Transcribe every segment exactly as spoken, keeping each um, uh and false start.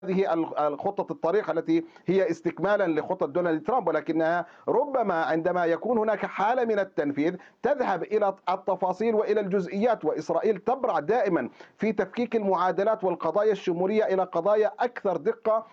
هذه الخطة الطريق التي هي استكمالا لخطة دونالد ترامب، ولكنها ربما عندما يكون هناك حالة من التنفيذ تذهب إلى التفاصيل وإلى الجزئيات، وإسرائيل تبرع دائما في تفكيك المعادلات والقضايا الشمولية إلى قضايا أكثر دقة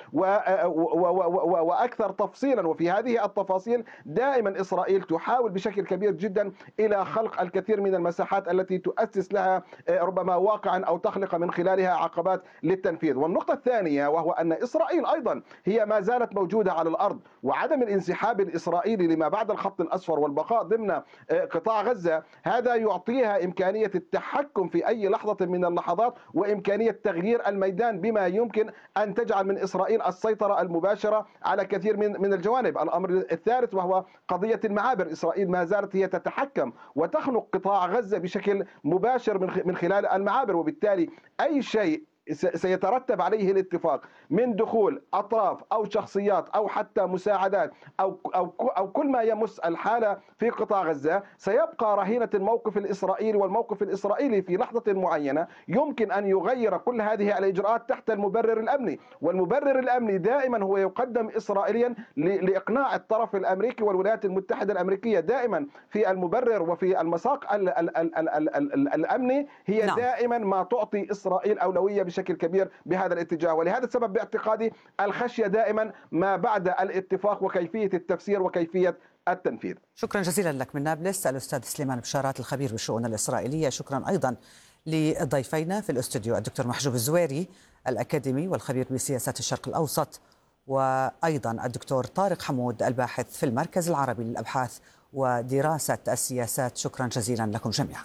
وأكثر تفصيلا. وفي هذه التفاصيل دائما إسرائيل تحاول بشكل كبير جدا إلى خلق الكثير من المساحات التي تؤسس لها ربما واقعا أو تخلق من خلالها عقبات للتنفيذ. والنقطة الثانية وهو أن إسرائيل أيضا هي ما زالت موجودة على الأرض، وعدم الانسحاب الإسرائيلي لما بعد الخط الأصفر والبقاء ضمن قطاع غزة هذا يعطيها إمكانية التحكم في أي لحظة من اللحظات وإمكانية تغيير الميدان بما يمكن أن تجعل من إسرائيل السيطرة المباشرة على كثير من من الجوانب. الأمر الثالث وهو قضية المعابر، إسرائيل ما زالت هي تتحكم وتخنق قطاع غزة بشكل مباشر من خلال المعابر، وبالتالي أي شيء سيترتب عليه الاتفاق من دخول أطراف أو شخصيات أو حتى مساعدات أو أو أو كل ما يمس الحالة في قطاع غزة سيبقى رهينة الموقف الإسرائيلي، والموقف الإسرائيلي في لحظة معينة يمكن أن يغير كل هذه الإجراءات تحت المبرر الأمني، والمبرر الأمني دائما هو يقدم إسرائيليا لإقناع الطرف الأمريكي والولايات المتحدة الأمريكية. دائما في المبرر وفي المساق ال ال ال ال ال ال الأمني هي نعم. دائما ما تعطي إسرائيل أولوية بشكل كبير بهذا الاتجاه، ولهذا السبب باعتقادي الخشية دائما ما بعد الاتفاق وكيفية التفسير وكيفية التنفيذ. شكرا جزيلا لك من نابلس الأستاذ سليمان بشارات الخبير بالشؤون الإسرائيلية. شكرا أيضا لضيفينا في الاستوديو الدكتور محجوب الزويري الأكاديمي والخبير بسياسات الشرق الأوسط، وأيضا الدكتور طارق حمود الباحث في المركز العربي للأبحاث ودراسة السياسات. شكرا جزيلا لكم جميعا.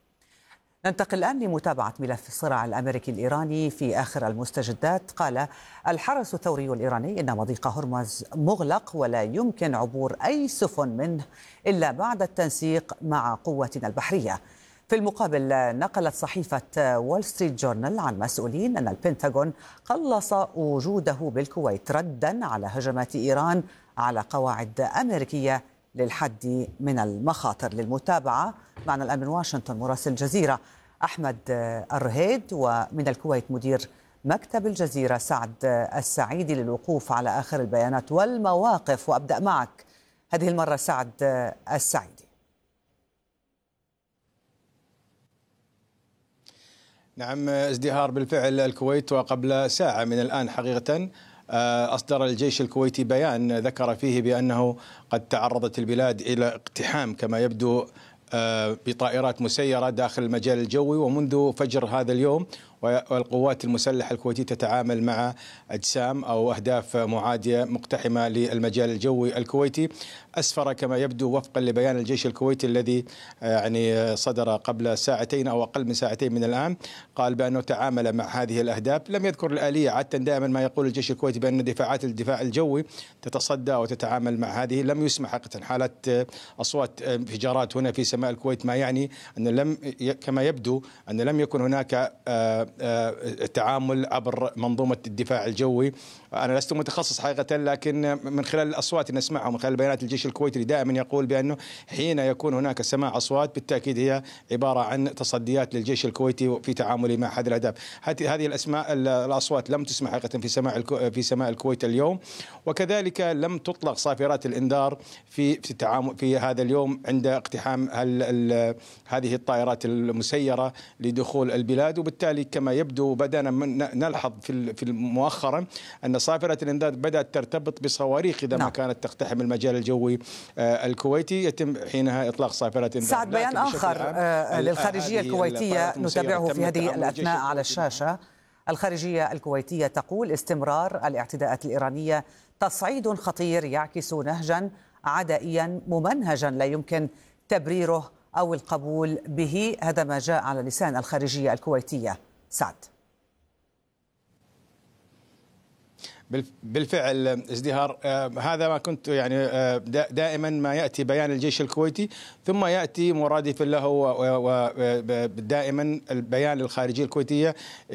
ننتقل الآن لمتابعة ملف الصراع الأمريكي الإيراني في آخر المستجدات. قال الحرس الثوري الإيراني إن مضيق هرمز مغلق ولا يمكن عبور أي سفن منه إلا بعد التنسيق مع قواتنا البحرية. في المقابل نقلت صحيفة وول ستريت جورنال عن مسؤولين أن البنتاغون قلص وجوده بالكويت ردا على هجمات إيران على قواعد أمريكية للحد من المخاطر. للمتابعة معنا الآن من واشنطن مراسل الجزيرة أحمد الرهيد، ومن الكويت مدير مكتب الجزيرة سعد السعيدي للوقوف على آخر البيانات والمواقف. وأبدأ معك هذه المرة سعد السعيدي. نعم ازدهار بالفعل الكويت، وقبل ساعة من الآن حقيقة أصدر الجيش الكويتي بيان ذكر فيه بأنه قد تعرضت البلاد إلى اقتحام كما يبدو بطائرات مسيرة داخل المجال الجوي، ومنذ فجر هذا اليوم والقوات المسلحة الكويتية تتعامل مع أجسام أو أهداف معادية مقتحمة للمجال الجوي الكويتي. أسفر كما يبدو وفقا لبيان الجيش الكويتي الذي يعني صدر قبل ساعتين أو أقل من ساعتين من الآن، قال بأنه تعامل مع هذه الأهداف. لم يذكر الآلية، عادة دائما ما يقول الجيش الكويتي بأن دفاعات الدفاع الجوي تتصدى وتتعامل مع هذه. لم يسمح حقيقة حالة أصوات انفجارات هنا في سماء الكويت، ما يعني أن لم كما يبدو أن لم يكن هناك التعامل عبر منظومة الدفاع الجوي. أنا لست متخصص حقيقة، لكن من خلال الأصوات اللي نسمعها ومن خلال بيانات الجيش الكويتي دائما يقول بأنه حين يكون هناك سماع أصوات بالتأكيد هي عبارة عن تصديات للجيش الكويتي في تعامله مع هذه الأهداف. هذه الأسماء الأصوات لم تسمع حقيقة في سماع في سماء الكويت اليوم، وكذلك لم تطلق صافرات الإنذار في في التعامل في هذا اليوم عند اقتحام هذه الطائرات المسيرة لدخول البلاد. وبالتالي كما يبدو بدأنا نلحظ في مؤخرا أن صافرة الإنذار بدأت ترتبط بصواريخ إذا ما كانت تقتحم المجال الجوي الكويتي يتم حينها إطلاق صافرة إنذار. سعد، بيان آخر للخارجية الكويتية نتابعه في هذه الأثناء على الشاشة. الخارجية الكويتية تقول استمرار الاعتداءات الإيرانية تصعيد خطير يعكس نهجا عدائيا ممنهجا لا يمكن تبريره أو القبول به. هذا ما جاء على لسان الخارجية الكويتية. سعد. بالفعل ازدهار، هذا ما كنت يعني دائما ما يأتي بيان الجيش الكويتي ثم يأتي مرادفا له، ودائما البيان للخارجية الكويتية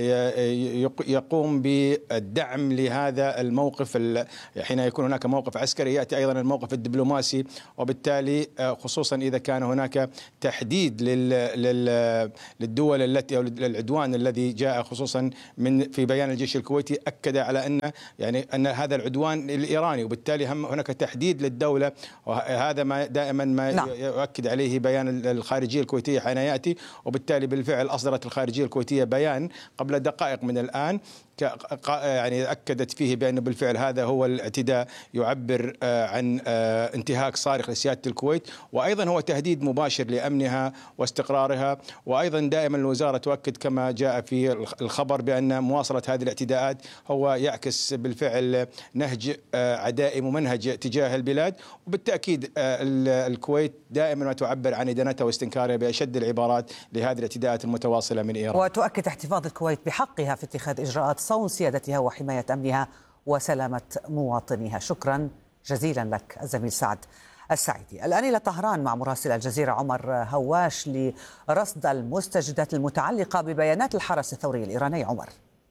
يقوم بالدعم لهذا الموقف. حين يكون هناك موقف عسكري يأتي أيضا الموقف الدبلوماسي، وبالتالي خصوصا إذا كان هناك تحديد للدول التي أو للعدوان الذي جاء خصوصا من في بيان الجيش الكويتي، أكد على أن يعني أن هذا العدوان الإيراني، وبالتالي هم هناك تحديد للدولة، وهذا ما دائما ما نعم. يؤكد عليه بيان الخارجية الكويتية حين يأتي. وبالتالي بالفعل أصدرت الخارجية الكويتية بيان قبل دقائق من الآن يعني أكدت فيه بأنه بالفعل هذا هو الاعتداء يعبر عن انتهاك صارخ لسيادة الكويت، وأيضا هو تهديد مباشر لأمنها واستقرارها. وأيضا دائما الوزارة تؤكد كما جاء في الخبر بأن مواصلة هذه الاعتداءات هو يعكس بالفعل نهج عدائي ممنهج تجاه البلاد، وبالتأكيد الكويت دائما ما تعبر عن إدانتها واستنكارها بأشد العبارات لهذه الاعتداءات المتواصلة من إيران. وتؤكد احتفاظ الكويت بحقها في اتخاذ إجراءات صون سيادتها وحماية أمنها وسلامة مواطنيها. شكرا جزيلا لك الزميل سعد السعيدي. الآن إلى طهران مع مراسل الجزيرة عمر هواش لرصد المستجدات المتعلقة ببيانات الحرس الثوري الإيراني. عمر.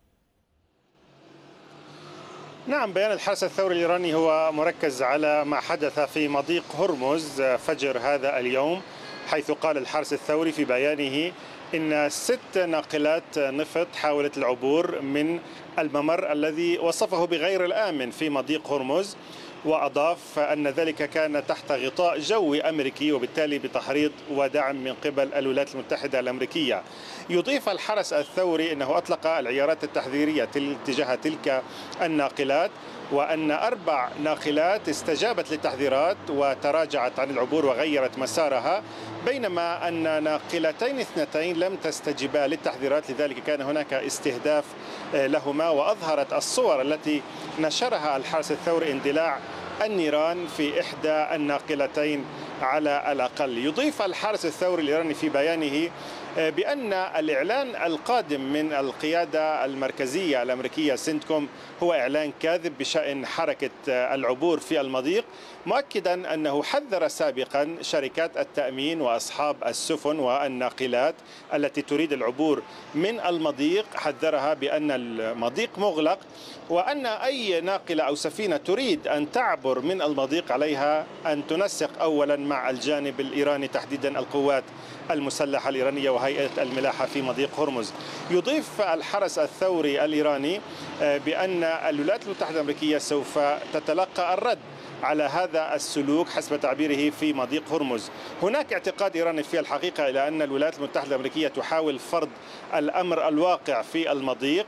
نعم، بيان الحرس الثوري الإيراني هو مركز على ما حدث في مضيق هرمز فجر هذا اليوم، حيث قال الحرس الثوري في بيانه إن ست ناقلات نفط حاولت العبور من الممر الذي وصفه بغير الآمن في مضيق هرمز، وأضاف أن ذلك كان تحت غطاء جوي أمريكي وبالتالي بتحريض ودعم من قبل الولايات المتحدة الأمريكية. يضيف الحرس الثوري أنه أطلق العيارات التحذيرية تجاه تلك الناقلات، وأن أربع ناقلات استجابت للتحذيرات وتراجعت عن العبور وغيرت مسارها، بينما أن ناقلتين اثنتين لم تستجيبا للتحذيرات، لذلك كان هناك استهداف لهما. وأظهرت الصور التي نشرها الحرس الثوري اندلاع النيران في إحدى الناقلتين على الأقل. يضيف الحرس الثوري الإيراني في بيانه بأن الإعلان القادم من القيادة المركزية الأمريكية سنتكوم هو إعلان كاذب بشأن حركة العبور في المضيق، مؤكدا أنه حذر سابقا شركات التأمين وأصحاب السفن والناقلات التي تريد العبور من المضيق، حذرها بأن المضيق مغلق، وأن أي ناقلة أو سفينة تريد أن تعبر من المضيق عليها أن تنسق أولا مع الجانب الإيراني، تحديدا القوات المسلحة الإيرانية وهيئة الملاحة في مضيق هرمز. يضيف الحرس الثوري الإيراني بأن الولايات المتحدة الأمريكية سوف تتلقى الرد على هذا السلوك حسب تعبيره في مضيق هرمز. هناك اعتقاد إيراني في الحقيقة إلى أن الولايات المتحدة الأمريكية تحاول فرض الأمر الواقع في المضيق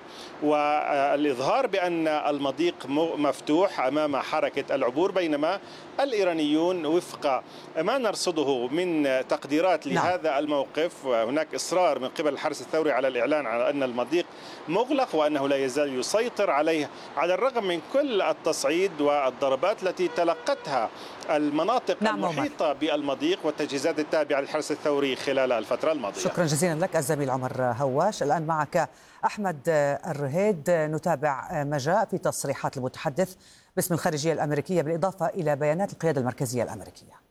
والإظهار بأن المضيق مفتوح أمام حركة العبور، بينما الإيرانيون وفق ما نرصده من تقديرات لهذا الموقف هناك إصرار من قبل الحرس الثوري على الإعلان على أن المضيق مغلق وأنه لا يزال يسيطر عليه، على الرغم من كل التصعيد والضربات التي تلقتها المناطق نعم المحيطة بالمضيق والتجهيزات التابعة للحرس الثوري خلال الفترة الماضية. شكرا جزيلا لك الزميل عمر هواش. الآن معك أحمد الرهيد، نتابع ما جاء في تصريحات المتحدث باسم الخارجية الأمريكية بالإضافة إلى بيانات القيادة المركزية الأمريكية.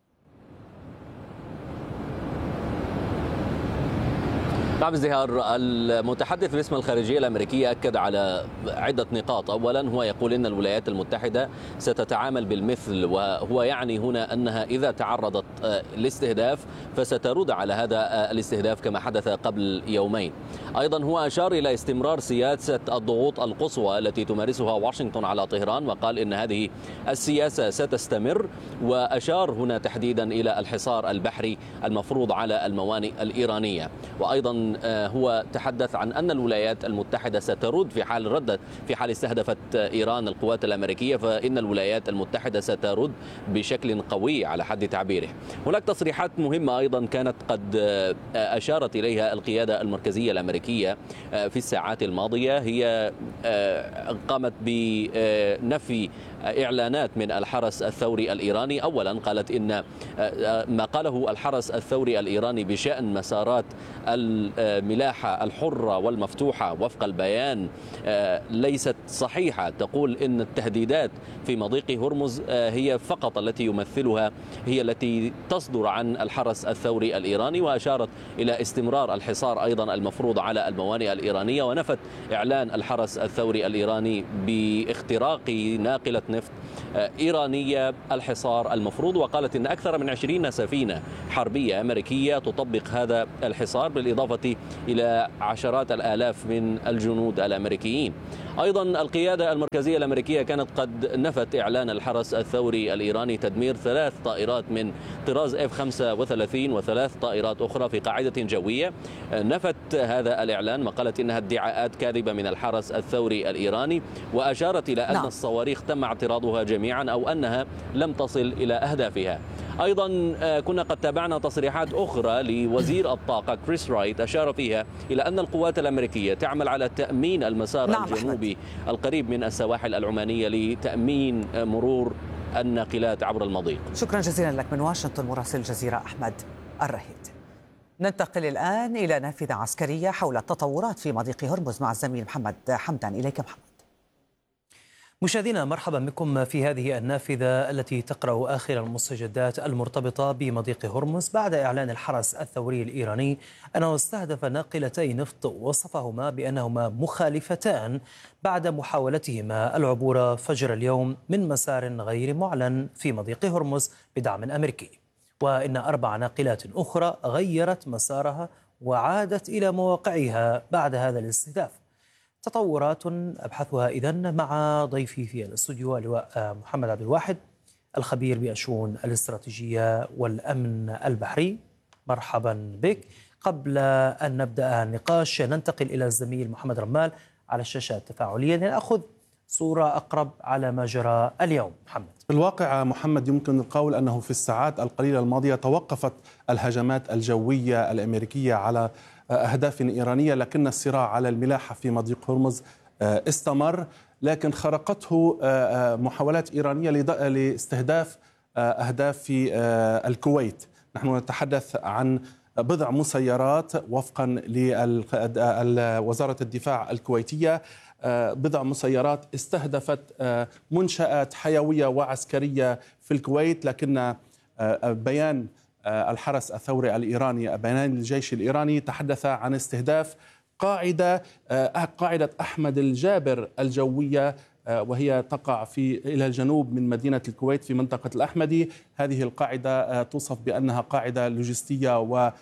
نعم ازدهار، المتحدث باسم الخارجية الأمريكية أكد على عدة نقاط. أولا هو يقول إن الولايات المتحدة ستتعامل بالمثل، وهو يعني هنا أنها إذا تعرضت لاستهداف فسترد على هذا الاستهداف كما حدث قبل يومين. أيضا هو أشار إلى استمرار سياسة الضغوط القصوى التي تمارسها واشنطن على طهران، وقال إن هذه السياسة ستستمر، وأشار هنا تحديدا إلى الحصار البحري المفروض على الموانئ الإيرانية. وأيضا هو تحدث عن أن الولايات المتحدة سترد في حال ردت في حال استهدفت إيران القوات الأمريكية، فإن الولايات المتحدة سترد بشكل قوي على حد تعبيره. هناك تصريحات مهمة أيضا كانت قد أشارت إليها القيادة المركزية الأمريكية في الساعات الماضية، هي قامت بنفي إعلانات من الحرس الثوري الإيراني. أولا قالت إن ما قاله الحرس الثوري الإيراني بشأن مسارات الملاحة الحرة والمفتوحة وفق البيان ليست صحيحة. تقول إن التهديدات في مضيق هرمز هي فقط التي يمثلها هي التي تصدر عن الحرس الثوري الإيراني، وأشارت إلى استمرار الحصار أيضا المفروض على الموانئ الإيرانية، ونفت إعلان الحرس الثوري الإيراني باختراق ناقلة نفط إيرانية الحصار المفروض، وقالت إن أكثر من عشرين سفينة حربية أمريكية تطبق هذا الحصار بالإضافة إلى عشرات الآلاف من الجنود الأمريكيين. أيضا القيادة المركزية الأمريكية كانت قد نفت إعلان الحرس الثوري الإيراني تدمير ثلاث طائرات من طراز إف خمسة وثلاثين وثلاث طائرات أخرى في قاعدة جوية. نفت هذا الإعلان وقالت إنها ادعاءات كاذبة من الحرس الثوري الإيراني، وأشارت إلى أن نعم. الصواريخ تم اعتراضها جميعا أو أنها لم تصل إلى أهدافها. أيضا كنا قد تابعنا تصريحات أخرى لوزير الطاقة كريس رايت أشار فيها إلى أن القوات الأمريكية تعمل على تأمين المسار نعم الجنوبي القريب من السواحل العمانية لتأمين مرور الناقلات عبر المضيق. شكرا جزيلا لك من واشنطن مراسل الجزيرة أحمد الرهيد. ننتقل الآن إلى نافذة عسكرية حول التطورات في مضيق هرمز مع الزميل محمد حمدان. إليك محمد. مشاهدينا مرحبا بكم في هذه النافذة التي تقرأ آخر المستجدات المرتبطة بمضيق هرمز بعد إعلان الحرس الثوري الإيراني أنه استهدف ناقلتي نفط وصفهما بأنهما مخالفتان بعد محاولتهما العبور فجر اليوم من مسار غير معلن في مضيق هرمز بدعم أمريكي، وإن أربع ناقلات أخرى غيرت مسارها وعادت إلى مواقعها بعد هذا الاستهداف. تطورات أبحثها إذن مع ضيفي في الاستوديو اللواء محمد عبد الواحد الخبير بأشؤون الاستراتيجية والأمن البحري. مرحبا بك. قبل أن نبدأ النقاش ننتقل إلى الزميل محمد رمال على الشاشة التفاعلية لنأخذ صورة أقرب على ما جرى اليوم. محمد. بالواقع محمد يمكن القول أنه في الساعات القليلة الماضية توقفت الهجمات الجوية الأمريكية على أهداف إيرانية، لكن الصراع على الملاحة في مضيق هرمز استمر، لكن خرقته محاولات إيرانية لاستهداف أهداف في الكويت. نحن نتحدث عن بضع مسيرات وفقا لوزارة الدفاع الكويتية، بضع مسيرات استهدفت منشآت حيوية وعسكرية في الكويت، لكن بيان الحرس الثوري الإيراني بيان الجيش الإيراني تحدث عن استهداف قاعدة قاعدة أحمد الجابر الجوية، وهي تقع في إلى الجنوب من مدينة الكويت في منطقة الأحمدي. هذه القاعدة توصف بأنها قاعدة لوجستية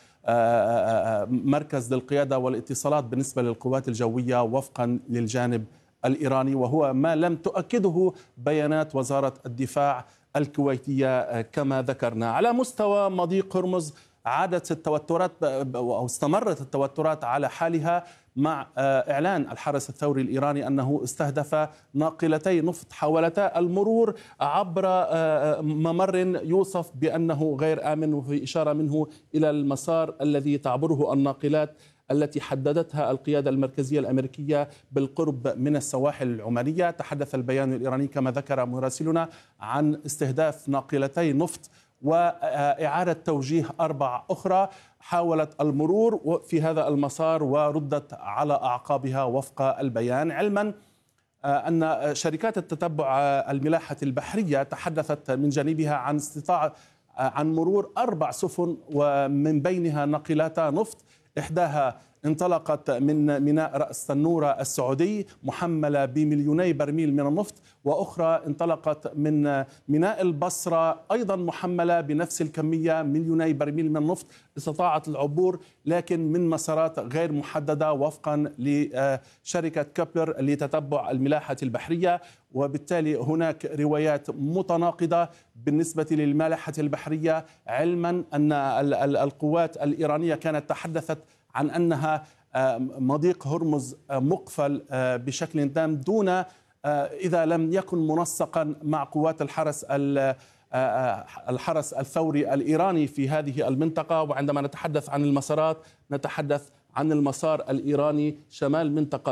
ومركز للقيادة والاتصالات بالنسبة للقوات الجوية وفقا للجانب الإيراني، وهو ما لم تؤكده بيانات وزارة الدفاع الكويتية كما ذكرنا. على مستوى مضيق هرمز عادت التوترات أو استمرت التوترات على حالها مع إعلان الحرس الثوري الإيراني أنه استهدف ناقلتي نفط حاولتا المرور عبر ممر يوصف بأنه غير آمن، وفي إشارة منه إلى المسار الذي تعبره الناقلات التي حددتها القيادة المركزية الأمريكية بالقرب من السواحل العمانية. تحدث البيان الإيراني كما ذكر مراسلنا عن استهداف ناقلتي نفط وإعادة توجيه أربع أخرى حاولت المرور في هذا المسار وردت على أعقابها وفق البيان، علما أن شركات التتبع الملاحة البحرية تحدثت من جانبها عن استطاعة عن مرور أربع سفن ومن بينها ناقلاتا نفط، إحداها انطلقت من ميناء رأس تنورة السعودي محملة بمليوني برميل من النفط، وأخرى انطلقت من ميناء البصرة أيضا محملة بنفس الكمية مليوني برميل من النفط. استطاعت العبور لكن من مسارات غير محددة وفقا لشركة كابلر لتتبع الملاحة البحرية، وبالتالي هناك روايات متناقضة بالنسبة للملاحة البحرية، علما أن القوات الإيرانية كانت تحدثت عن أنها مضيق هرمز مقفل بشكل تام دون إذا لم يكن منسقا مع قوات الحرس الحرس الثوري الإيراني في هذه المنطقة. وعندما نتحدث عن المسارات نتحدث عن المسار الإيراني شمال منطقة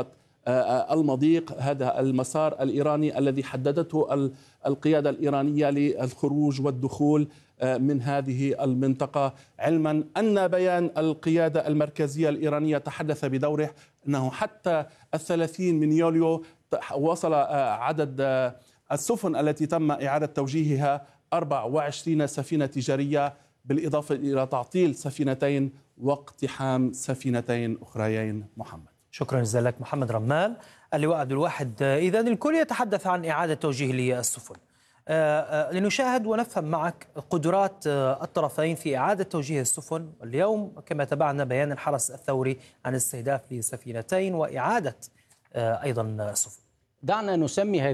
المضيق، هذا المسار الإيراني الذي حددته القيادة الإيرانية للخروج والدخول من هذه المنطقة، علما أن بيان القيادة المركزية الإيرانية تحدث بدوره أنه حتى الثلاثين من يوليو وصل عدد السفن التي تم إعادة توجيهها أربع وعشرين سفينة تجارية، بالإضافة إلى تعطيل سفينتين واقتحام سفينتين أخريين. محمد، شكرا جزيلا لك محمد رمال. اللواء عبد الواحد، إذا الكل يتحدث عن إعادة توجيه للسفن، لنشاهد ونفهم معك قدرات الطرفين في إعادة توجيه السفن. اليوم كما تابعنا بيان الحرس الثوري عن استهداف لسفينتين وإعادة أيضا سفن. دعنا نسمي